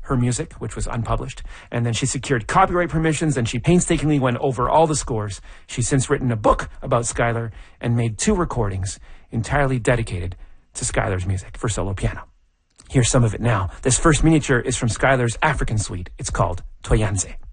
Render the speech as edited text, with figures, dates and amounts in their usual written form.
her music, which was unpublished, and then she secured copyright permissions, and she painstakingly went over all the scores. She's since written a book about Skylar and made 2 recordings entirely dedicated to Skylar's music for solo piano. Here's some of it now. This first miniature is from Skylar's African suite. It's called Toyanze.